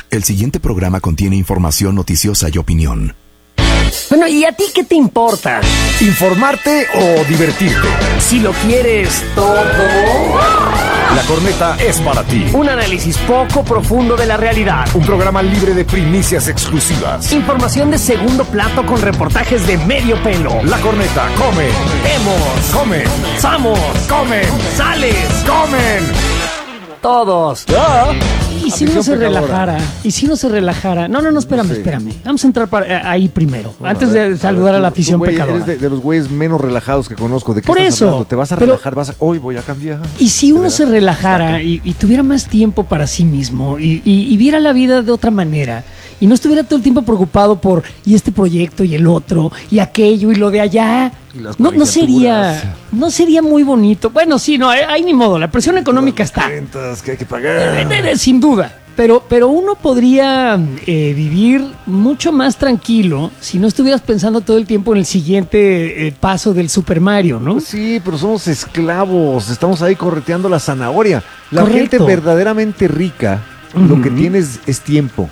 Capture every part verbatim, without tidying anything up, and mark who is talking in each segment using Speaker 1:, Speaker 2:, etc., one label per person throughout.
Speaker 1: El siguiente programa contiene información noticiosa y opinión.
Speaker 2: Bueno, ¿y a ti qué te importa?
Speaker 3: ¿Informarte o divertirte?
Speaker 2: Si lo quieres todo.
Speaker 3: La Corneta es para ti.
Speaker 2: Un análisis poco profundo de la realidad.
Speaker 3: Un programa libre de primicias exclusivas.
Speaker 2: Información de segundo plato con reportajes de medio pelo.
Speaker 3: La Corneta come.
Speaker 2: Vemos.
Speaker 3: Come.
Speaker 2: Samos.
Speaker 3: Comen.
Speaker 2: Sales.
Speaker 3: Comen.
Speaker 2: Todos.
Speaker 3: ¿Ya?
Speaker 2: ¿Y si uno se relajara? ¿Y si uno se relajara? No, no, no, espérame,
Speaker 3: Sí.
Speaker 2: espérame. Vamos a entrar para, ahí primero,
Speaker 3: No,
Speaker 2: antes
Speaker 3: a ver,
Speaker 2: de saludar a,
Speaker 3: ver,
Speaker 2: la
Speaker 3: tú-
Speaker 2: afición
Speaker 3: tú, güey,
Speaker 2: pecadora.
Speaker 3: Eres de, de los güeyes menos relajados que conozco. ¿De qué
Speaker 2: Por
Speaker 3: estás
Speaker 2: eso,
Speaker 3: hablando? ¿Te vas a
Speaker 2: pero-
Speaker 3: relajar? Vas a, hoy voy a cambiar.
Speaker 2: Y si
Speaker 3: ¿De
Speaker 2: uno
Speaker 3: verdad?
Speaker 2: se relajara y, y tuviera más tiempo para sí mismo y, y- y viera la vida de otra manera y no estuviera todo el tiempo preocupado por y este proyecto y el otro y aquello y lo de allá,
Speaker 3: Y las
Speaker 2: no, no
Speaker 3: caricaturas.
Speaker 2: sería no sería muy bonito. Bueno, sí, no, hay, hay ni modo, la presión económica está,
Speaker 3: Rentas que hay que
Speaker 2: Eh,
Speaker 3: pagar.
Speaker 2: eh, eh, sin duda. Pero, pero uno podría eh, vivir mucho más tranquilo si no estuvieras pensando todo el tiempo en el siguiente eh, paso del Super Mario, ¿no?
Speaker 3: Pues sí, pero somos esclavos. Estamos ahí correteando la zanahoria. La
Speaker 2: Correcto.
Speaker 3: gente verdaderamente rica, lo que tiene es, es tiempo.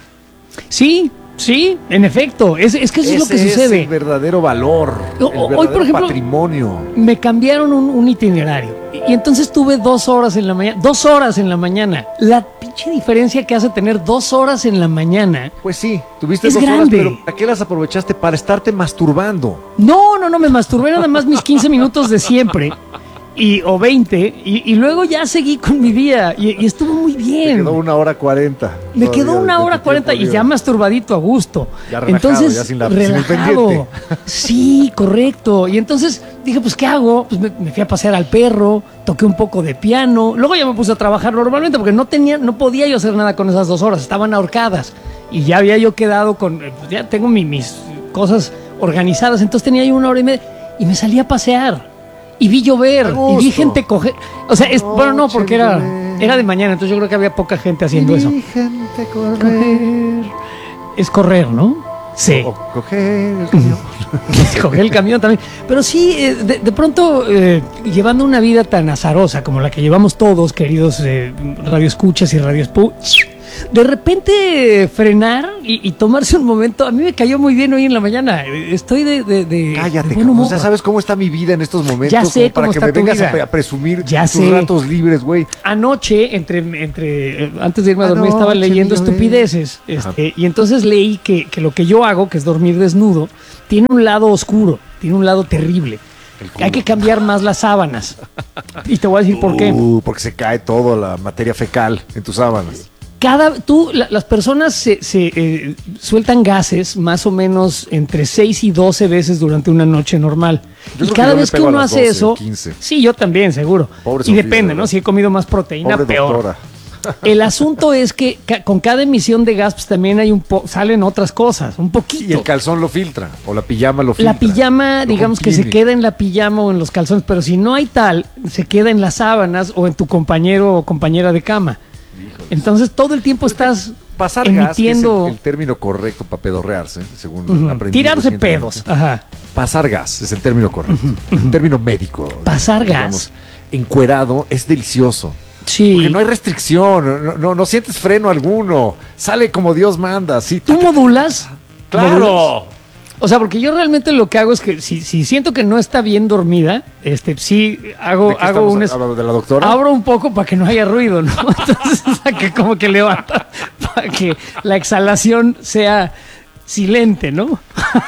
Speaker 2: Sí, sí, en efecto. Es, es que eso es lo que
Speaker 3: Ese
Speaker 2: sucede.
Speaker 3: Es el verdadero valor.
Speaker 2: O-
Speaker 3: el
Speaker 2: hoy,
Speaker 3: verdadero
Speaker 2: por ejemplo,
Speaker 3: patrimonio.
Speaker 2: Me cambiaron un, un itinerario y, y entonces tuve dos horas en la mañana. Dos horas en la mañana. La pinche diferencia que hace tener dos horas en la mañana.
Speaker 3: Pues sí, tuviste
Speaker 2: Es
Speaker 3: dos horas,
Speaker 2: grande.
Speaker 3: pero ¿para qué las aprovechaste? Para estarte masturbando.
Speaker 2: No, no, no, me masturbé nada más mis quince minutos de siempre. Y, o veinte, y, y luego ya seguí con mi día y, y estuvo muy
Speaker 3: Te
Speaker 2: bien.
Speaker 3: quedó una hora cuarenta.
Speaker 2: Me
Speaker 3: todavía
Speaker 2: quedó una
Speaker 3: de
Speaker 2: hora
Speaker 3: tu
Speaker 2: cuarenta
Speaker 3: tiempo
Speaker 2: y ya
Speaker 3: libre.
Speaker 2: masturbadito a gusto.
Speaker 3: Ya relajado,
Speaker 2: entonces,
Speaker 3: ya sin la- sin el
Speaker 2: relajado.
Speaker 3: pendiente.
Speaker 2: Sí, correcto. Y entonces dije, pues, ¿qué hago? Pues me, me fui a pasear al perro, toqué un poco de piano. Luego ya me puse a trabajar normalmente porque no tenía, no podía yo hacer nada con esas dos horas. Estaban ahorcadas. Y ya había yo quedado con, eh, pues, ya tengo mi- mis cosas organizadas. Entonces tenía yo una hora y media y me salí a pasear. Y vi llover,
Speaker 3: A
Speaker 2: y
Speaker 3: gusto.
Speaker 2: vi gente coger. O sea, es, bueno, no, porque era,
Speaker 3: Noche
Speaker 2: era de mañana, entonces yo creo que había poca gente haciendo eso.
Speaker 3: Vi gente correr.
Speaker 2: Correr. Es correr, ¿no? Sí.
Speaker 3: O coger el camión.
Speaker 2: Coger el camión también. Pero sí, eh, de, de pronto, eh, llevando una vida tan azarosa como la que llevamos todos, queridos eh, radioescuchas y radiospu, de repente frenar y, y tomarse un momento. A mí me cayó muy bien hoy en la mañana. Estoy de, de, de
Speaker 3: Cállate,
Speaker 2: de buen
Speaker 3: cabrón.
Speaker 2: humor.
Speaker 3: O sea, ¿sabes cómo está mi vida en estos momentos?
Speaker 2: Ya sé
Speaker 3: Como para
Speaker 2: cómo
Speaker 3: que
Speaker 2: está
Speaker 3: me
Speaker 2: tu
Speaker 3: vengas a,
Speaker 2: vida.
Speaker 3: pre- a presumir
Speaker 2: Ya
Speaker 3: tus
Speaker 2: sé.
Speaker 3: ratos libres, güey.
Speaker 2: Anoche, entre, entre eh, antes de irme a dormir,
Speaker 3: Anoche
Speaker 2: estaba leyendo
Speaker 3: vi llover.
Speaker 2: estupideces. Este, y entonces leí que, que lo que yo hago, que es dormir desnudo, tiene un lado oscuro, tiene un lado terrible. Hay que cambiar más las sábanas. Y te voy a decir por qué.
Speaker 3: Uh, porque se cae toda la materia fecal en tus sábanas.
Speaker 2: Cada, tú, la- las personas se, se, eh, sueltan gases más o menos entre seis y doce veces durante una noche normal.
Speaker 3: Yo
Speaker 2: y
Speaker 3: creo
Speaker 2: cada
Speaker 3: que yo le
Speaker 2: vez que
Speaker 3: pego a
Speaker 2: uno
Speaker 3: las
Speaker 2: hace
Speaker 3: doce,
Speaker 2: eso,
Speaker 3: quince.
Speaker 2: sí, yo también, seguro.
Speaker 3: Pobre
Speaker 2: y
Speaker 3: Sofía,
Speaker 2: depende, ¿no?
Speaker 3: ¿verdad?
Speaker 2: Si he comido más proteína,
Speaker 3: Pobre
Speaker 2: peor.
Speaker 3: doctora.
Speaker 2: El asunto es que ca- con cada emisión de gas pues, también hay un po salen otras cosas, un poquito.
Speaker 3: Y el calzón lo filtra, o la pijama lo filtra.
Speaker 2: La pijama,
Speaker 3: Lo
Speaker 2: digamos que se
Speaker 3: comprime.
Speaker 2: queda en la pijama o en los calzones, pero si no hay tal, se queda en las sábanas o en tu compañero o compañera de cama. Entonces todo el tiempo estás
Speaker 3: Pasar gas que es
Speaker 2: emitiendo,
Speaker 3: el, el término correcto para pedorrearse, según
Speaker 2: ujú,
Speaker 3: aprendí
Speaker 2: tirarse
Speaker 3: recientemente.
Speaker 2: pedos. Ajá.
Speaker 3: Pasar gas es el término correcto. El término médico.
Speaker 2: Pasar
Speaker 3: digamos.
Speaker 2: gas.
Speaker 3: Encuerado es delicioso.
Speaker 2: Sí.
Speaker 3: Porque no hay restricción, no, no, no sientes freno alguno. Sale como Dios manda. Sí,
Speaker 2: ¿Tú modulas? ¿Modulas?
Speaker 3: ¡Claro!
Speaker 2: O sea, porque yo realmente lo que hago es que si, si siento que no está bien dormida, este, sí hago,
Speaker 3: ¿De qué
Speaker 2: hago
Speaker 3: estamos
Speaker 2: un es-
Speaker 3: hablando? ¿De la doctora?
Speaker 2: abro un poco para que no haya ruido, ¿no? Entonces, o sea, que como que levanta para que la exhalación sea silente, ¿no?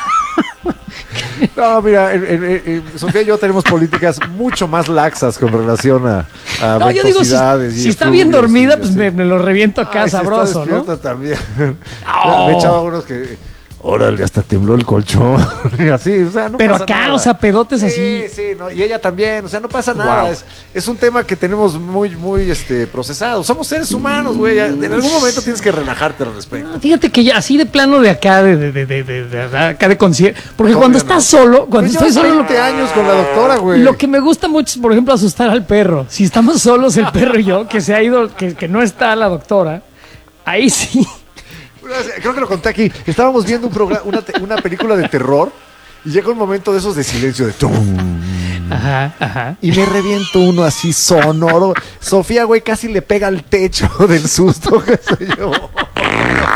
Speaker 3: No, mira, eh, eh, eh, Sofía y yo tenemos políticas mucho más laxas con relación a, a
Speaker 2: No, yo digo, si,
Speaker 3: ventosidades y
Speaker 2: si está bien
Speaker 3: efluvios
Speaker 2: dormida,
Speaker 3: y
Speaker 2: pues
Speaker 3: así.
Speaker 2: me, me lo reviento acá
Speaker 3: Ay, si está
Speaker 2: sabroso, ¿no?
Speaker 3: despierta también.
Speaker 2: Oh.
Speaker 3: Me echaba unos que... Órale, hasta tembló el colchón. Y así, o sea, no
Speaker 2: Pero
Speaker 3: pasa
Speaker 2: acá,
Speaker 3: nada.
Speaker 2: o sea, pedotes
Speaker 3: Sí,
Speaker 2: así.
Speaker 3: sí, no, y ella también, o sea, no pasa nada.
Speaker 2: Wow.
Speaker 3: Es, es un tema que tenemos muy, muy este, procesado. Somos seres humanos, güey. En algún momento tienes que relajarte al respecto.
Speaker 2: No, fíjate que ya así de plano de acá, de, de, de, de, de- de- acá de concierto. Porque
Speaker 3: No,
Speaker 2: cuando
Speaker 3: ya no.
Speaker 2: estás solo, cuando
Speaker 3: Pues
Speaker 2: estoy
Speaker 3: llevas
Speaker 2: solo, lo
Speaker 3: veinte años con la doctora, güey.
Speaker 2: Lo que me gusta mucho es, por ejemplo, asustar al perro. Si estamos solos, el perro y yo, que se ha ido, que, que no está la doctora, ahí sí.
Speaker 3: Creo que lo conté aquí. Estábamos viendo un programa, una, te- una película de terror y llega un momento de esos de silencio de tum.
Speaker 2: Ajá, ajá.
Speaker 3: Y me reviento uno así sonoro. Sofía, güey, casi le pega al techo del susto que se llevó.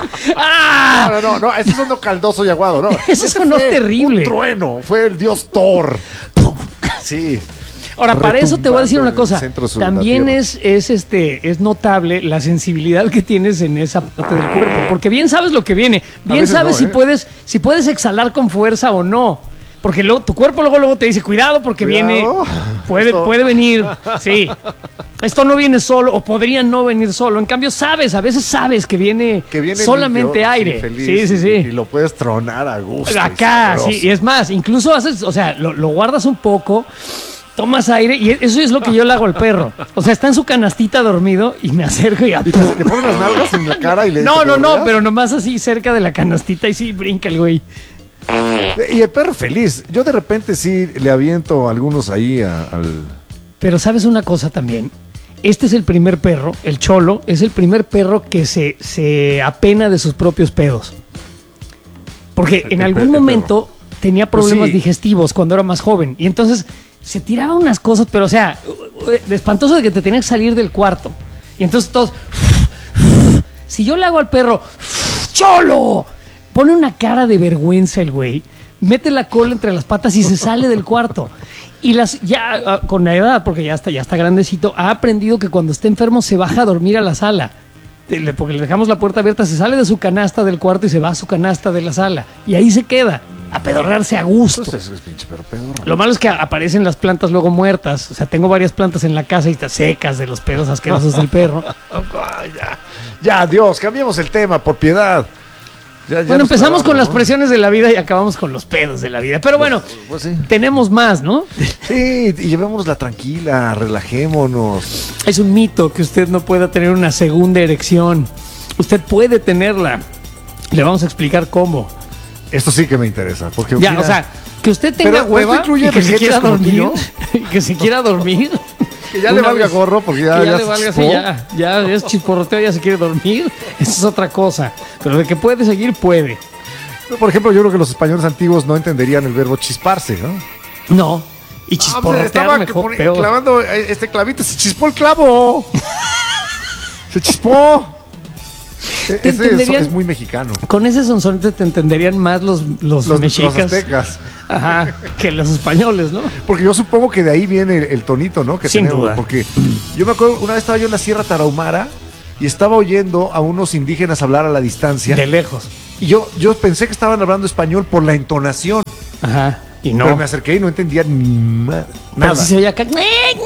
Speaker 2: ¡Ah!
Speaker 3: No, no, no, no, ese sonó caldoso y aguado, ¿no?
Speaker 2: Ese sonó
Speaker 3: fue
Speaker 2: terrible.
Speaker 3: Un trueno, fue el dios Thor. Sí.
Speaker 2: Ahora, para eso te voy a decir una cosa.
Speaker 3: Centro sur,
Speaker 2: También es, es, este, es notable la sensibilidad que tienes en esa parte del cuerpo. Porque bien sabes lo que viene. Bien sabes no, si, ¿eh? puedes, si puedes exhalar con fuerza o no. Porque luego, tu cuerpo luego, luego te dice, cuidado porque cuidado. viene, puede, puede venir. Sí. Esto no viene solo o podría no venir solo. En cambio, sabes, a veces sabes que viene, que viene solamente limpio, aire. Feliz, sí, sí, sí.
Speaker 3: Y, y lo puedes tronar a gusto.
Speaker 2: Acá, sí. Y es más, incluso haces, o sea, lo, lo guardas un poco, tomas aire y eso es lo que yo le hago al perro. O sea, está en su canastita dormido y me acerco y...
Speaker 3: ¿Y te, le pones las nalgas en la cara y le...
Speaker 2: No, no, no, pero nomás así cerca de la canastita y sí brinca el güey.
Speaker 3: Y el perro feliz. Yo de repente sí le aviento algunos ahí a, al...
Speaker 2: Pero ¿sabes una cosa también? Este es el primer perro, el Cholo, es el primer perro que se, se apena de sus propios pedos. Porque en algún momento tenía problemas pues sí. digestivos cuando era más joven. Y entonces se tiraba unas cosas, pero o sea, de espantoso de que te tenía que salir del cuarto. Y entonces todos... Si yo le hago al perro, ¡Cholo! Pone una cara de vergüenza el güey, mete la cola entre las patas y se sale del cuarto. Y las ya con la edad, porque ya está, ya está grandecito, ha aprendido que cuando está enfermo se baja a dormir a la sala. Porque le dejamos la puerta abierta, se sale de su canasta del cuarto y se va a su canasta de la sala. Y ahí se queda, a pedorrearse a gusto.
Speaker 3: Entonces, es pinche perro pedorro.
Speaker 2: Lo malo es que aparecen las plantas luego muertas. O sea, tengo varias plantas en la casa y están secas de los pedos asquerosos del perro.
Speaker 3: ya, ya, Dios, cambiemos el tema, por piedad. Ya, ya
Speaker 2: bueno, empezamos
Speaker 3: trabajamos,
Speaker 2: con las
Speaker 3: ¿no?
Speaker 2: presiones de la vida y acabamos con los pedos de la vida. Pero bueno,
Speaker 3: pues, pues sí.
Speaker 2: tenemos más, ¿no?
Speaker 3: Sí, y llevémosla tranquila, relajémonos.
Speaker 2: Es un mito que usted no pueda tener una segunda erección. Usted puede tenerla. Le vamos a explicar cómo.
Speaker 3: Esto sí que me interesa. Porque
Speaker 2: ya,
Speaker 3: mira,
Speaker 2: o sea, que usted tenga
Speaker 3: pero,
Speaker 2: hueva y que se quiera dormir. Y que se quiera dormir.
Speaker 3: Que ya le valga vez, gorro porque ya,
Speaker 2: ya,
Speaker 3: ya
Speaker 2: le valga, sí, ya, ya es chisporroteo, ya se quiere dormir. Eso es otra cosa. Pero de que puede seguir, puede.
Speaker 3: Por ejemplo, yo creo que los españoles antiguos no entenderían el verbo chisparse, ¿no?
Speaker 2: No. Y chisporrotear ah, mejor,
Speaker 3: pone, peor. Clavando este clavito, se chispó el clavo. Se chispó. Ese es, es muy mexicano.
Speaker 2: Con ese sonsonete te entenderían más los, los,
Speaker 3: los
Speaker 2: mexicas.
Speaker 3: Los aztecas.
Speaker 2: Ajá, que los españoles, ¿no?
Speaker 3: Porque yo supongo que de ahí viene el, el tonito, ¿no? Que
Speaker 2: Sin
Speaker 3: tenemos.
Speaker 2: duda.
Speaker 3: Porque yo me acuerdo, una vez estaba yo en la Sierra Tarahumara y estaba oyendo a unos indígenas hablar a la distancia.
Speaker 2: De lejos.
Speaker 3: Y yo, yo pensé que estaban hablando español por la entonación.
Speaker 2: Ajá. Y no.
Speaker 3: Pero me acerqué y no entendía ni ma- nada.
Speaker 2: Si se oía acá.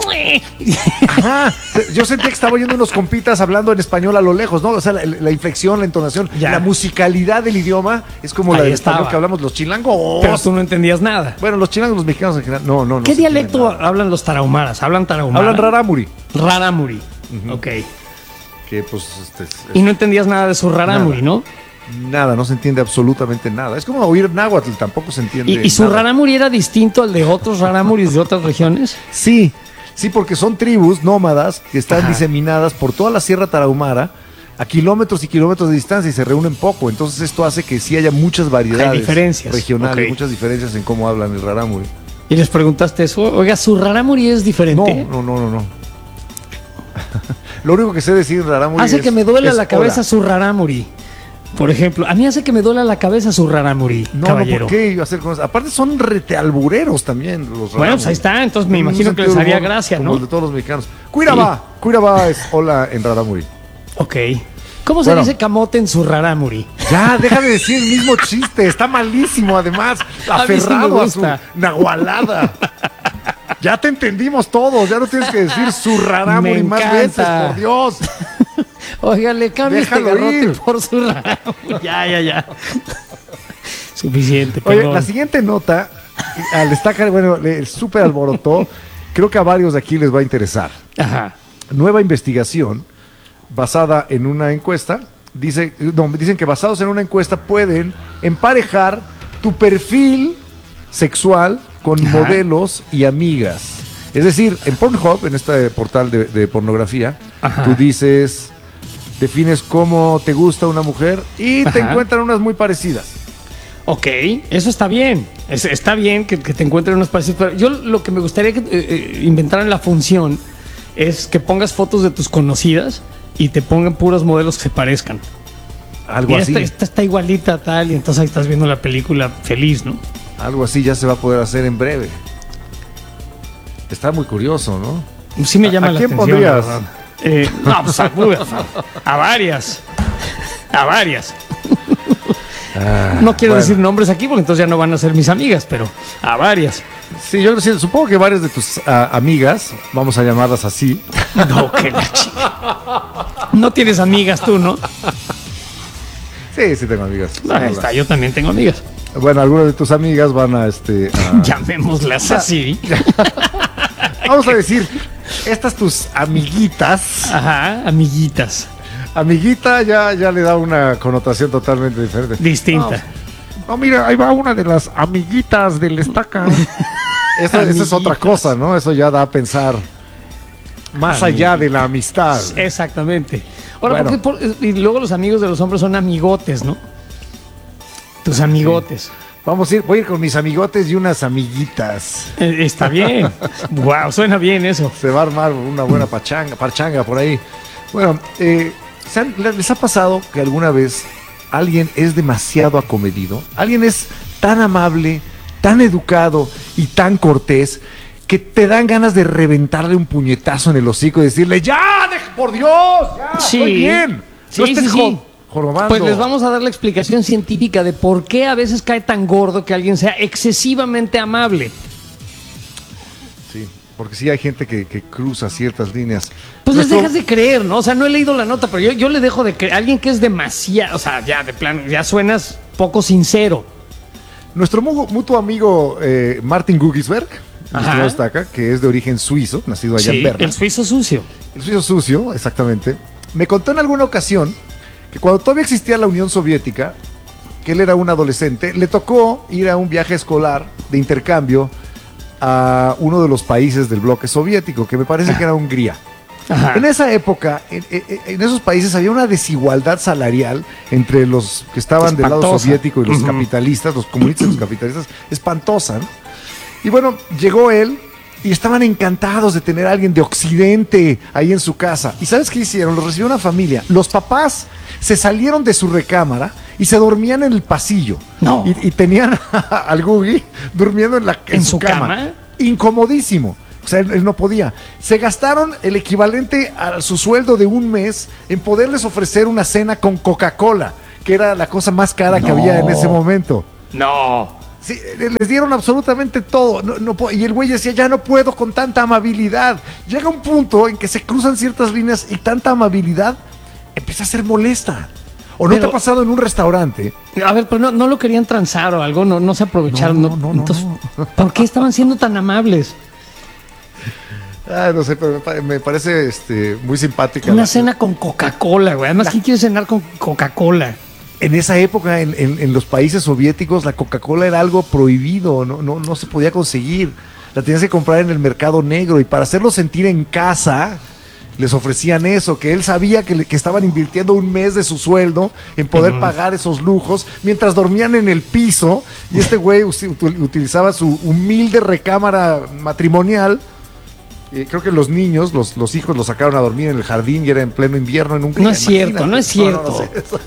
Speaker 3: Ajá. Yo sentía que estaba oyendo unos compitas hablando en español a lo lejos, ¿no? O sea, la, la inflexión, la entonación, ya. La musicalidad del idioma es como Ahí la del estaba. español que hablamos los chilangos.
Speaker 2: Pero tú no entendías nada.
Speaker 3: Bueno, los chilangos, los mexicanos en general, no, no, no.
Speaker 2: ¿Qué dialecto hablan los tarahumaras? ¿Hablan tarahumara?
Speaker 3: Hablan rarámuri.
Speaker 2: Rarámuri. Uh-huh. Ok.
Speaker 3: Que pues... Este, es,
Speaker 2: y no entendías nada de su rarámuri, ¿no?
Speaker 3: Nada, no se entiende absolutamente nada. Es como oír náhuatl, tampoco se entiende.
Speaker 2: ¿Y, y su
Speaker 3: nada.
Speaker 2: rarámuri era distinto al de otros rarámuris de otras regiones?
Speaker 3: Sí, sí, porque son tribus nómadas que están Ajá. diseminadas por toda la Sierra Tarahumara a kilómetros y kilómetros de distancia y se reúnen poco. Entonces esto hace que sí haya muchas variedades
Speaker 2: Hay diferencias.
Speaker 3: regionales,
Speaker 2: okay.
Speaker 3: muchas diferencias en cómo hablan el rarámuri.
Speaker 2: ¿Y les preguntaste eso? Oiga, ¿su rarámuri es diferente?
Speaker 3: No, no, no, no, no. Lo único que sé decir rarámuri
Speaker 2: Hace
Speaker 3: es,
Speaker 2: que me duele la cabeza
Speaker 3: hora.
Speaker 2: su rarámuri. Por ejemplo, a mí hace que me duela la cabeza su rarámuri,
Speaker 3: no,
Speaker 2: caballero.
Speaker 3: No, ¿por qué iba a hacer con eso? Aparte son retealbureros también los rarámuris.
Speaker 2: Bueno, pues ahí está, entonces me imagino que les haría gracia, ¿no?
Speaker 3: Como el de todos los mexicanos. Cuiraba, sí. Cuiraba es hola en rarámuri.
Speaker 2: Ok. ¿Cómo se bueno. dice camote en su rarámuri?
Speaker 3: Ya, deja de decir el mismo chiste, está malísimo además, aferrado a, a su nahualada. Ya te entendimos todos, ya no tienes que decir su rarámuri más veces, por Dios.
Speaker 2: Oiga, le cambio este garrote ir. por su rarámuri. Ya, ya, ya. Suficiente,
Speaker 3: Oye, la siguiente nota, al destacar, bueno, le súper alborotó, creo que a varios de aquí les va a interesar.
Speaker 2: Ajá.
Speaker 3: Nueva investigación basada en una encuesta, dice, no, dicen que basados en una encuesta pueden emparejar tu perfil sexual con Ajá. modelos y amigas. Es decir, en Pornhub, en este portal de, de pornografía, Ajá. tú dices, defines cómo te gusta una mujer y Ajá. te encuentran unas muy parecidas.
Speaker 2: Ok, eso está bien. Es, está bien que, que te encuentren unas parecidas. Pero yo lo que me gustaría que eh, inventaran la función es que pongas fotos de tus conocidas y te pongan puros modelos que se parezcan.
Speaker 3: Algo
Speaker 2: Mira,
Speaker 3: así.
Speaker 2: esta, esta está igualita tal, y entonces ahí estás viendo la película feliz, ¿no?
Speaker 3: Algo así ya se va a poder hacer en breve. Está muy curioso, ¿no?
Speaker 2: Sí me llama
Speaker 3: ¿A
Speaker 2: la
Speaker 3: quién
Speaker 2: atención.
Speaker 3: pondrías?
Speaker 2: la verdad. Eh, no, pues a, a varias. A varias.
Speaker 3: Ah,
Speaker 2: No quiero
Speaker 3: bueno.
Speaker 2: decir nombres aquí porque entonces ya no van a ser mis amigas, pero a varias.
Speaker 3: Sí, yo sí, supongo que varias de tus ah, amigas, vamos a llamarlas así.
Speaker 2: No, que la chica. No tienes amigas tú, ¿no?
Speaker 3: Sí, sí tengo amigas.
Speaker 2: No, ahí está, yo también tengo amigas.
Speaker 3: Bueno, algunas de tus amigas van a este. a-
Speaker 2: Llamémoslas así.
Speaker 3: Vamos a decir, estas tus amiguitas.
Speaker 2: Ajá, amiguitas.
Speaker 3: Amiguita ya, ya le da una connotación totalmente diferente.
Speaker 2: Distinta.
Speaker 3: No, mira, ahí va una de las amiguitas del estaca. Eso, eso es otra cosa, ¿no? Eso ya da a pensar más allá de la amistad.
Speaker 2: Exactamente. Ahora,
Speaker 3: Bueno.
Speaker 2: ¿por qué por- y luego los amigos de los hombres son amigotes, ¿no? Tus amigotes.
Speaker 3: Vamos a ir, voy a ir con mis amigotes y unas amiguitas.
Speaker 2: Eh, está bien. Wow, suena bien eso.
Speaker 3: Se va a armar una buena pachanga, parchanga por ahí. Bueno, eh, ¿se han- ¿les ha pasado que alguna vez alguien es demasiado acomedido? Alguien es tan amable, tan educado y tan cortés que te dan ganas de reventarle un puñetazo en el hocico y decirle, ¡ya, deja- por Dios! ¡Ya,
Speaker 2: Sí.
Speaker 3: estoy bien!
Speaker 2: Sí,
Speaker 3: No estés
Speaker 2: sí, sí.
Speaker 3: jo- jorobando.
Speaker 2: Pues les vamos a dar la explicación científica de por qué a veces cae tan gordo que alguien sea excesivamente amable.
Speaker 3: Sí, porque sí hay gente que, que cruza ciertas líneas.
Speaker 2: Pues les
Speaker 3: Nuestro-
Speaker 2: dejas de creer, ¿no? O sea, no he leído la nota, pero yo, yo le dejo de creer. Alguien que es demasiado, o sea, ya de plano, ya suenas poco sincero.
Speaker 3: Nuestro mu- mutuo amigo eh, Martin Gugisberg,
Speaker 2: Ajá.
Speaker 3: nuestro destaca, que es de origen suizo, nacido allá en
Speaker 2: Sí,
Speaker 3: Berna.
Speaker 2: el suizo sucio.
Speaker 3: El suizo sucio, exactamente. Me contó en alguna ocasión que cuando todavía existía la Unión Soviética, que él era un adolescente, le tocó ir a un viaje escolar de intercambio a uno de los países del bloque soviético, que me parece que era Hungría.
Speaker 2: Ajá.
Speaker 3: En esa época, en, en- en esos países había una desigualdad salarial entre los que estaban del lado
Speaker 2: Espantosa.
Speaker 3: soviético y los
Speaker 2: Ujú.
Speaker 3: capitalistas, los comunistas y los capitalistas, espantosa, ¿no? Y bueno, llegó él y estaban encantados de tener a alguien de Occidente ahí en su casa. ¿Y sabes qué hicieron? Los recibió una familia. Los papás se salieron de su recámara y se dormían en el pasillo.
Speaker 2: No.
Speaker 3: Y, y tenían al Gugi durmiendo en, la,
Speaker 2: ¿En su cama?
Speaker 3: Incomodísimo. O sea, él, él no podía. Se gastaron el equivalente a su sueldo de un mes en poderles ofrecer una cena con Coca-Cola, que era la cosa más cara que
Speaker 2: No.
Speaker 3: había en ese momento.
Speaker 2: No.
Speaker 3: Sí, eh, les dieron absolutamente todo. No, no po- y el güey decía, ya no puedo con tanta amabilidad. Llega un punto en que se cruzan ciertas líneas y tanta amabilidad empieza a ser molesta. ¿O no
Speaker 2: Pero-
Speaker 3: te ha pasado en un restaurante?
Speaker 2: A ver, pero no, no lo querían transar o algo, no, no se aprovecharon.
Speaker 3: No,
Speaker 2: No,
Speaker 3: no, no,
Speaker 2: Entonces, ¿por qué estaban siendo tan amables?
Speaker 3: Ah, no sé, pero me, pa- me parece este, muy simpática.
Speaker 2: Una
Speaker 3: la-
Speaker 2: cena con Coca-Cola, güey. Además, ¿quién quiere cenar con Coca-Cola?
Speaker 3: En esa época, en, en- en los países soviéticos, la Coca-Cola era algo prohibido, no, no, no se podía conseguir. La tenías que comprar en el mercado negro y para hacerlo sentir en casa, les ofrecían eso, que él sabía que, le- que estaban invirtiendo un mes de su sueldo en poder
Speaker 2: Ujú.
Speaker 3: pagar esos lujos, mientras dormían en el piso y este güey usi- util- utilizaba su humilde recámara matrimonial. Eh, creo que los niños, los, los hijos los sacaron a dormir en el jardín y era en pleno invierno en un
Speaker 2: No es cierto, no es cierto.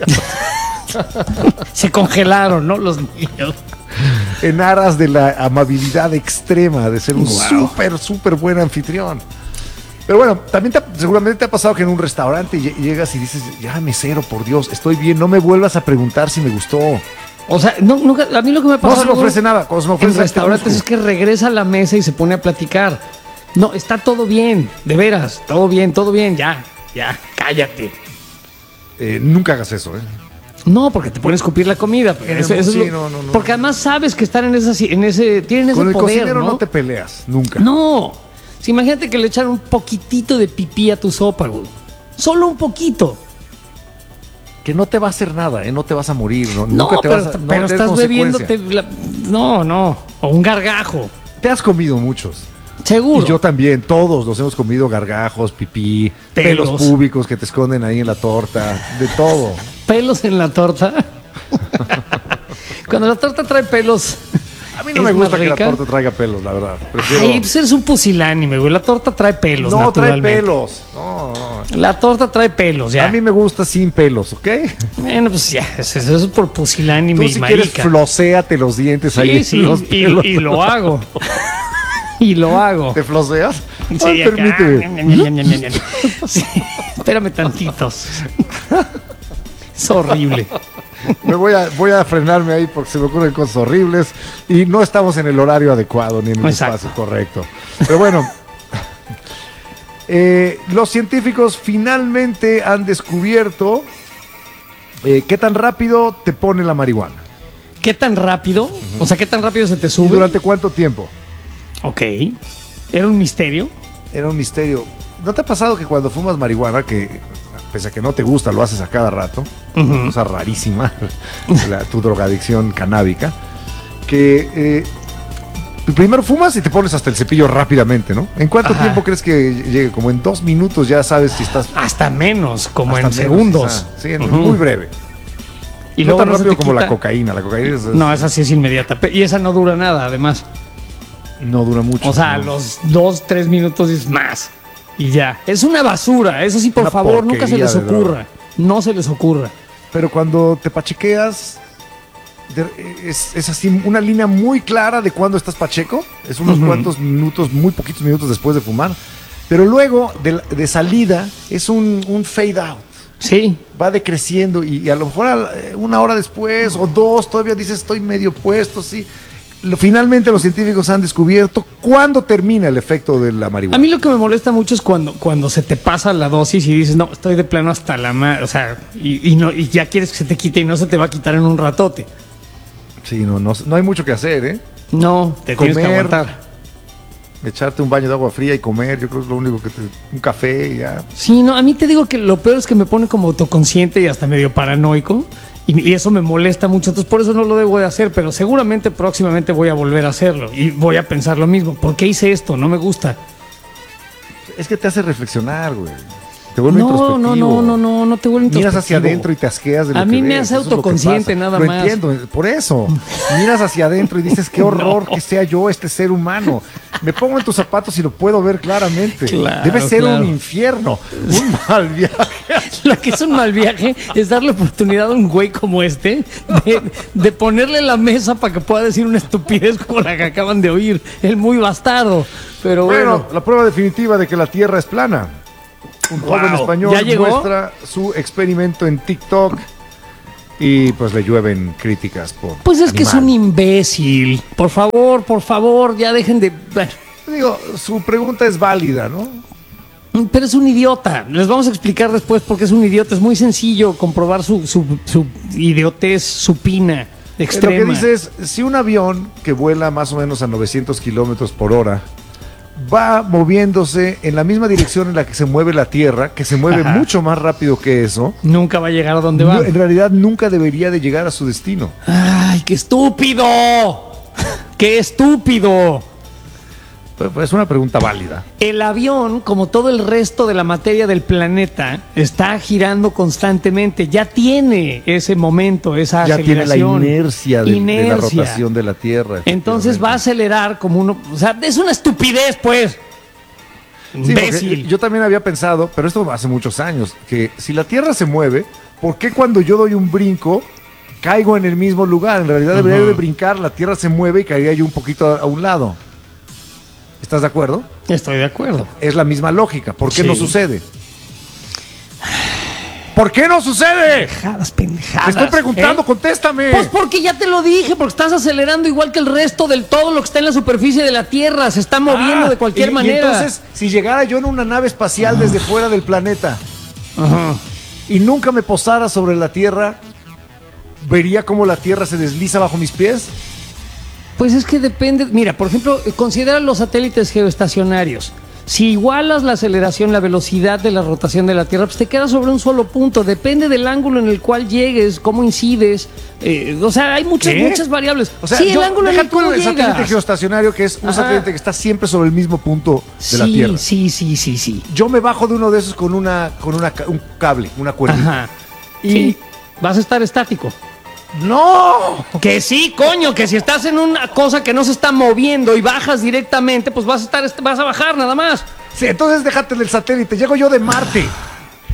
Speaker 2: Se congelaron, ¿no? Los niños.
Speaker 3: En aras de la amabilidad extrema, de ser un
Speaker 2: Wow.
Speaker 3: súper, súper buen anfitrión. Pero bueno, también te ha- seguramente te ha pasado que en un restaurante lle- llegas y dices, ya mesero, por Dios, estoy bien, no me vuelvas a preguntar si me gustó.
Speaker 2: O sea, no, nunca, a mí lo que me
Speaker 3: No
Speaker 2: pasa
Speaker 3: se me
Speaker 2: luego
Speaker 3: ofrece nada, cuando se me
Speaker 2: en
Speaker 3: ofrece
Speaker 2: restaurantes es que regresa a la mesa y se pone a platicar. No, está todo bien, de veras, todo bien, todo bien, ya, ya, cállate.
Speaker 3: Eh, nunca hagas eso, ¿eh?
Speaker 2: No, porque te pones a escupir la comida.
Speaker 3: En el
Speaker 2: Eso- eso es
Speaker 3: sí,
Speaker 2: lo-
Speaker 3: no, no, no.
Speaker 2: Porque además sabes que están en esa, en ese, tienen ese
Speaker 3: Con el
Speaker 2: poder,
Speaker 3: cocinero
Speaker 2: ¿no?
Speaker 3: no te peleas, nunca.
Speaker 2: No. Sí, imagínate que le echan un poquitito de pipí a tu sopa, güey. Solo un poquito.
Speaker 3: Que no te va a hacer nada, ¿eh? No te vas a morir, ¿no?
Speaker 2: No,
Speaker 3: nunca te
Speaker 2: pero,
Speaker 3: vas a no
Speaker 2: pero
Speaker 3: tener
Speaker 2: estás
Speaker 3: consecuencia.
Speaker 2: bebiéndote. la- No, no. O un gargajo.
Speaker 3: Te has comido muchos.
Speaker 2: Seguro.
Speaker 3: Y yo también, todos nos hemos comido gargajos, pipí, pelos,
Speaker 2: Pelos.
Speaker 3: públicos que te esconden ahí en la torta, de todo.
Speaker 2: Pelos en la torta. Cuando la torta trae pelos.
Speaker 3: A mí no
Speaker 2: ¿es
Speaker 3: me gusta
Speaker 2: más
Speaker 3: que la
Speaker 2: rica?
Speaker 3: torta traiga pelos, la verdad. Prefiero...
Speaker 2: Ay, pues eres un pusilánime, güey. La torta trae pelos.
Speaker 3: no, trae
Speaker 2: naturalmente.
Speaker 3: pelos. No, no.
Speaker 2: La torta trae pelos, ya.
Speaker 3: A mí me gusta sin pelos, ¿ok?
Speaker 2: Bueno, pues ya, eso, eso es por pusilánime
Speaker 3: Tú
Speaker 2: y
Speaker 3: si quieres
Speaker 2: marica.
Speaker 3: flocéate los dientes ahí.
Speaker 2: Sí,
Speaker 3: en
Speaker 2: sí,
Speaker 3: los
Speaker 2: y,
Speaker 3: pelos.
Speaker 2: y lo hago. Y lo hago.
Speaker 3: ¿Te floceas?
Speaker 2: Sí,
Speaker 3: Ay,
Speaker 2: acá.
Speaker 3: permíteme.
Speaker 2: Sí, espérame tantitos. Es horrible.
Speaker 3: Me voy a, voy a frenarme ahí porque se me ocurren cosas horribles y no estamos en el horario adecuado ni en el
Speaker 2: Exacto.
Speaker 3: espacio correcto. Pero bueno, eh, los científicos finalmente han descubierto eh, qué tan rápido te pone la marihuana.
Speaker 2: ¿Qué tan rápido? O sea, ¿qué tan rápido se te
Speaker 3: ¿Y
Speaker 2: sube?
Speaker 3: durante cuánto tiempo?
Speaker 2: Ok. ¿Era un misterio?
Speaker 3: Era un misterio. ¿No te ha pasado que cuando fumas marihuana, que pese a que no te gusta, lo haces a cada rato?
Speaker 2: Ujú.
Speaker 3: Cosa rarísima, la- tu drogadicción canábica, que eh, primero fumas y te pones hasta el cepillo rápidamente, ¿no? ¿En cuánto
Speaker 2: Ajá.
Speaker 3: tiempo crees que llegue? Como en dos minutos ya sabes si estás...
Speaker 2: Hasta menos, como
Speaker 3: hasta
Speaker 2: en
Speaker 3: menos,
Speaker 2: segundos.
Speaker 3: quizá. Sí, en-
Speaker 2: Ujú.
Speaker 3: muy breve.
Speaker 2: Y
Speaker 3: no
Speaker 2: luego
Speaker 3: tan
Speaker 2: no se
Speaker 3: rápido
Speaker 2: te
Speaker 3: como la
Speaker 2: quita.
Speaker 3: cocaína. La cocaína es- es-
Speaker 2: No, esa sí es inmediata. Pe- Y esa no dura nada, además.
Speaker 3: no dura mucho.
Speaker 2: O sea, a
Speaker 3: ¿no?
Speaker 2: los dos, tres minutos es más. Y ya. Es una basura. Eso sí, por
Speaker 3: Una
Speaker 2: favor, nunca se
Speaker 3: porquería
Speaker 2: les
Speaker 3: de
Speaker 2: ocurra.
Speaker 3: droga.
Speaker 2: No se les ocurra.
Speaker 3: Pero cuando te pachequeas, de- es, es así una línea muy clara de cuando estás pacheco. Es unos
Speaker 2: Ujú.
Speaker 3: cuantos minutos, muy poquitos minutos después de fumar. Pero luego, de, la- de salida, es un, un fade out.
Speaker 2: Sí.
Speaker 3: Va decreciendo y, y a lo mejor a- una hora después o dos todavía dices estoy medio puesto, sí. Lo- finalmente los científicos han descubierto cuándo termina el efecto de la marihuana.
Speaker 2: A mí lo que me molesta mucho es cuando, cuando se te pasa la dosis y dices, no, estoy de plano hasta la madre. O sea, y, y no, y ya quieres que se te quite y no se te va a quitar en un ratote.
Speaker 3: Sí, no, no, no hay mucho que hacer, ¿eh?
Speaker 2: No, te tienes que
Speaker 3: Comer.
Speaker 2: aguantar.
Speaker 3: Echarte un baño de agua fría y comer, yo creo que es lo único que te... Un café y ya.
Speaker 2: Sí, no, a mí te digo que lo peor es que me pone como autoconsciente y hasta medio paranoico. Y, y eso me molesta mucho. Entonces, por eso no lo debo de hacer. Pero seguramente próximamente voy a volver a hacerlo. Y voy a pensar lo mismo. ¿Por qué hice esto? No me gusta.
Speaker 3: Es que te hace reflexionar, güey. Te vuelve
Speaker 2: No,
Speaker 3: introspectivo.
Speaker 2: no, no, no, no, no te vuelve
Speaker 3: Miras hacia
Speaker 2: introspectivo.
Speaker 3: adentro y te asqueas de lo
Speaker 2: A
Speaker 3: que
Speaker 2: mí me
Speaker 3: ves,
Speaker 2: hace
Speaker 3: eso es lo que
Speaker 2: autoconsciente,
Speaker 3: pasa.
Speaker 2: nada
Speaker 3: Lo
Speaker 2: más.
Speaker 3: entiendo, por eso. Miras hacia adentro y dices, qué horror que sea yo este ser humano. Me pongo en tus zapatos y lo puedo ver claramente.
Speaker 2: Claro,
Speaker 3: Debe ser
Speaker 2: claro.
Speaker 3: un infierno, un mal viaje.
Speaker 2: Lo que es un mal viaje es darle oportunidad a un güey como este de, de ponerle la mesa para que pueda decir una estupidez como la que acaban de oír. El muy bastardo. Pero
Speaker 3: Bueno,
Speaker 2: bueno,
Speaker 3: la prueba definitiva de que la Tierra es plana. Un
Speaker 2: Wow.
Speaker 3: joven español
Speaker 2: ¿Ya llegó?
Speaker 3: muestra su experimento en TikTok y pues le llueven críticas por
Speaker 2: pues es que es
Speaker 3: animal.
Speaker 2: un imbécil. Por favor, por favor, ya dejen de... bueno,
Speaker 3: Digo, su pregunta es válida, ¿no?
Speaker 2: pero es un idiota. Les vamos a explicar después por qué es un idiota. Es muy sencillo comprobar su, su, su idiotez supina, extrema.
Speaker 3: Lo que dice es, si un avión que vuela más o menos a novecientos kilómetros por hora va moviéndose en la misma dirección en la que se mueve la Tierra, que se mueve
Speaker 2: Ajá.
Speaker 3: mucho más rápido que eso,
Speaker 2: Nunca va a llegar a donde va.
Speaker 3: no- en realidad nunca debería de llegar a su destino.
Speaker 2: ¡Ay, qué estúpido! ¡Qué estúpido!
Speaker 3: Pues, pues es una pregunta válida.
Speaker 2: El avión, como todo el resto de la materia del planeta, está girando constantemente. Ya tiene ese momento, esa
Speaker 3: Ya tiene la
Speaker 2: aceleración.
Speaker 3: inercia de, de la
Speaker 2: Inercia.
Speaker 3: rotación de la Tierra.
Speaker 2: Entonces va a
Speaker 3: efectivamente.
Speaker 2: acelerar como uno... O sea, es una estupidez, pues.
Speaker 3: Sí, porque
Speaker 2: Imbécil.
Speaker 3: yo también había pensado, pero esto hace muchos años, que si la Tierra se mueve, ¿por qué cuando yo doy un brinco caigo en el mismo lugar? En realidad debería
Speaker 2: Ujú.
Speaker 3: de brincar, la Tierra se mueve y caería yo un poquito a, a un lado. ¿Estás de acuerdo?
Speaker 2: Estoy de acuerdo.
Speaker 3: Es la misma lógica. ¿Por qué
Speaker 2: Sí.
Speaker 3: no sucede? ¿Por qué no sucede?
Speaker 2: Pendejadas, pendejadas.
Speaker 3: Te estoy preguntando,
Speaker 2: ¿eh?
Speaker 3: contéstame.
Speaker 2: Pues porque ya te lo dije, porque estás acelerando igual que el resto del todo lo que está en la superficie de la Tierra. Se está moviendo
Speaker 3: Ah,
Speaker 2: de cualquier
Speaker 3: y- y
Speaker 2: manera.
Speaker 3: entonces, si llegara yo en una nave espacial desde fuera del planeta
Speaker 2: Ajá.
Speaker 3: y nunca me posara sobre la Tierra, ¿vería cómo la Tierra se desliza bajo mis pies?
Speaker 2: Pues es que depende. Mira, por ejemplo, considera los satélites geoestacionarios. Si igualas la aceleración, la velocidad de la rotación de la Tierra, pues te quedas sobre un solo punto. Depende del ángulo en el cual llegues, cómo incides. eh, o sea, hay muchas,
Speaker 3: ¿Qué?
Speaker 2: muchas variables.
Speaker 3: O sea,
Speaker 2: sí,
Speaker 3: yo-
Speaker 2: el ángulo en
Speaker 3: deja
Speaker 2: el
Speaker 3: tú
Speaker 2: cómo
Speaker 3: el satélite
Speaker 2: llegas.
Speaker 3: geoestacionario, que es un
Speaker 2: Ajá.
Speaker 3: satélite que está siempre sobre el mismo punto de la
Speaker 2: Sí,
Speaker 3: Tierra.
Speaker 2: sí, sí, sí, sí.
Speaker 3: Yo me bajo de uno de esos con una, con una, ca- un cable, una cuerdita.
Speaker 2: Ajá.
Speaker 3: Y
Speaker 2: Sí, vas a estar estático.
Speaker 3: ¡no!
Speaker 2: Que sí, coño, que si estás en una cosa que no se está moviendo y bajas directamente, pues vas a estar, vas a bajar nada más.
Speaker 3: Sí, entonces déjate del satélite. Llego yo de Marte.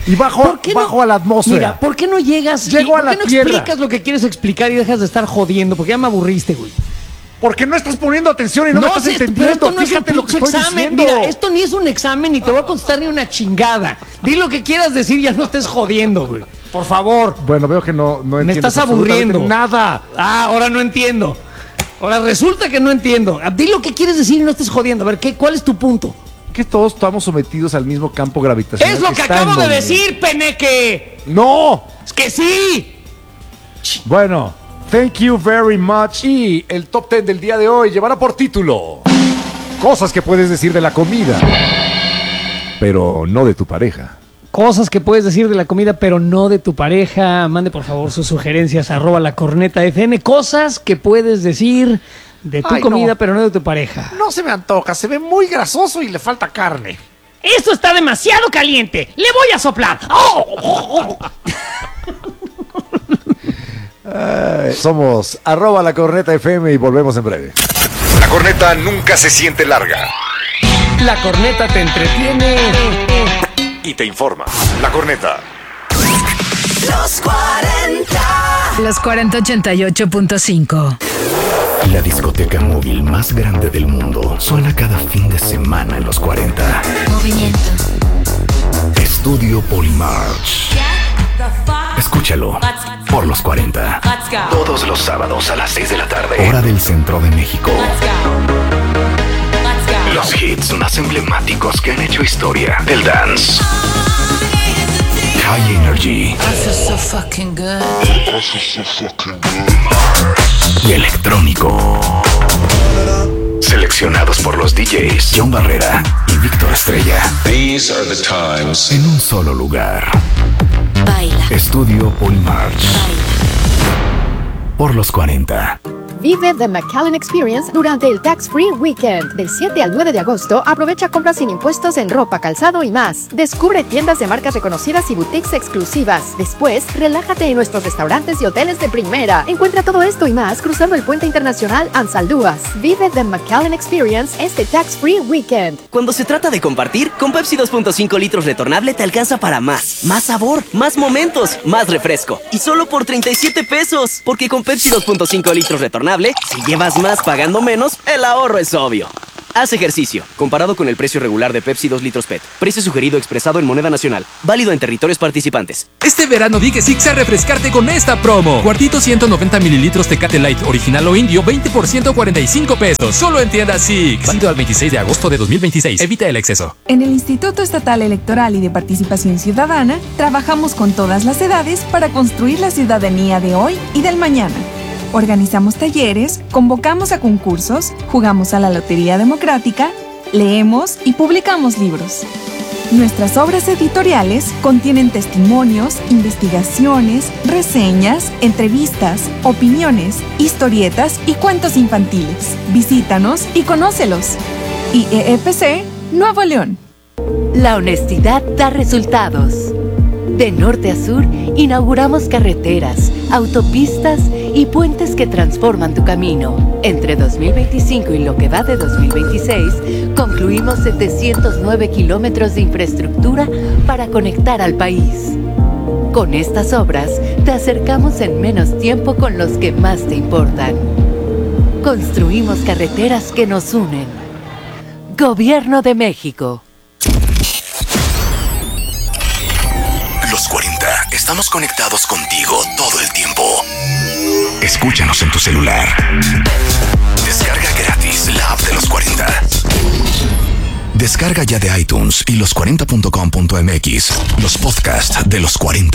Speaker 3: Y bajo,
Speaker 2: ¿Por qué no-
Speaker 3: bajo a la atmósfera.
Speaker 2: Mira, ¿por qué no llegas
Speaker 3: Llego
Speaker 2: y
Speaker 3: a
Speaker 2: por
Speaker 3: la
Speaker 2: qué no
Speaker 3: tierra.
Speaker 2: explicas lo que quieres explicar y dejas de estar jodiendo? Porque ya me aburriste, güey.
Speaker 3: Porque no estás poniendo atención y no, me estás
Speaker 2: sí,
Speaker 3: entendiendo.
Speaker 2: pero esto no es un
Speaker 3: Fíjate lo que
Speaker 2: pinche
Speaker 3: estoy
Speaker 2: examen.
Speaker 3: diciendo.
Speaker 2: Mira, esto ni es un examen ni te voy a contestar ni una chingada. Di lo que quieras decir, ya no estés jodiendo, güey. Por favor.
Speaker 3: Bueno, veo que no, no
Speaker 2: Me
Speaker 3: entiendes
Speaker 2: estás aburriendo.
Speaker 3: absolutamente nada.
Speaker 2: Ah, ahora no entiendo. Ahora resulta que no entiendo. Di lo que quieres decir y no estés jodiendo. A ver, ¿qué, ¿cuál es tu punto?
Speaker 3: Que todos estamos sometidos al mismo campo gravitacional.
Speaker 2: Es lo que
Speaker 3: está
Speaker 2: acabo
Speaker 3: en
Speaker 2: de
Speaker 3: movimiento.
Speaker 2: decir, peneque.
Speaker 3: ¡No!
Speaker 2: Es que sí.
Speaker 3: Bueno, thank you very much. Y el top ten del día de hoy llevará por título cosas que puedes decir de la comida, pero no de tu pareja.
Speaker 2: Cosas que puedes decir de la comida, pero no de tu pareja. Mande por favor sus sugerencias, arroba la corneta F M. Cosas que puedes decir de tu
Speaker 3: Ay,
Speaker 2: comida,
Speaker 3: no.
Speaker 2: pero no de tu pareja.
Speaker 3: No se me antoja, se ve muy grasoso y le falta carne.
Speaker 2: Esto está demasiado caliente. Le voy a soplar. ¡Oh!
Speaker 3: Ay, somos arroba la corneta F M y volvemos en breve.
Speaker 1: La corneta nunca se siente larga
Speaker 2: La corneta te entretiene.
Speaker 1: y te informa. La corneta.
Speaker 4: Los cuarenta.
Speaker 5: Los cuarenta ochenta y ocho punto cinco.
Speaker 1: La discoteca móvil más grande del mundo suena cada fin de semana en los cuarenta.
Speaker 4: Movimiento.
Speaker 1: Estudio Polymarch. Escúchalo por los cuarenta. Todos los sábados a las seis de la tarde. Hora del centro de México. Los hits más emblemáticos que han hecho historia del dance. High Energy y electrónico. Seleccionados por los D Js John Barrera y Víctor Estrella.
Speaker 6: These are the times.
Speaker 1: En un solo lugar.
Speaker 4: Baila.
Speaker 1: Estudio Polymarch. Por los cuarenta.
Speaker 7: Vive The McAllen Experience durante el Tax Free Weekend. Del siete al nueve de agosto, aprovecha compras sin impuestos en ropa, calzado y más. Descubre tiendas de marcas reconocidas y boutiques exclusivas. Después, relájate en nuestros restaurantes y hoteles de primera. Encuentra todo esto y más cruzando el puente internacional Ansaldúas. Vive The McAllen Experience este Tax Free Weekend.
Speaker 8: Cuando se trata de compartir, con Pepsi dos punto cinco litros retornable te alcanza para más. Más sabor, más momentos, más refresco. Y solo por treinta y siete pesos. Porque con Pepsi dos punto cinco litros retornable, si llevas más pagando menos, el ahorro es obvio. Haz ejercicio, comparado con el precio regular de Pepsi dos litros P E T. Precio sugerido expresado en moneda nacional. Válido en territorios participantes.
Speaker 9: Este verano di que sí a refrescarte con esta promo. Cuartito ciento noventa mililitros Tecate Light original o indio, veinte por ciento, cuarenta y cinco pesos. Solo en tiendas Six. Válido al veintiséis de agosto de dos mil veintiséis. Evita el exceso.
Speaker 10: En el Instituto Estatal Electoral y de Participación Ciudadana, trabajamos con todas las edades para construir la ciudadanía de hoy y del mañana. Organizamos talleres, convocamos a concursos, jugamos a la Lotería Democrática, leemos y publicamos libros. Nuestras obras editoriales contienen testimonios, investigaciones, reseñas, entrevistas, opiniones, historietas y cuentos infantiles. Visítanos y conócelos. I E F C, Nuevo León.
Speaker 11: La honestidad da resultados. De norte a sur, inauguramos carreteras, autopistas y puentes que transforman tu camino. Entre dos mil veinticinco y lo que va de dos mil veintiséis, concluimos setecientos nueve kilómetros de infraestructura para conectar al país. Con estas obras, te acercamos en menos tiempo con los que más te importan. Construimos carreteras que nos unen. Gobierno de México.
Speaker 1: Los cuarenta. Estamos conectados contigo todo el tiempo. Escúchanos en tu celular. Descarga gratis la app de los cuarenta. Descarga ya de iTunes y los cuarenta punto com punto m x los podcasts de los cuarenta.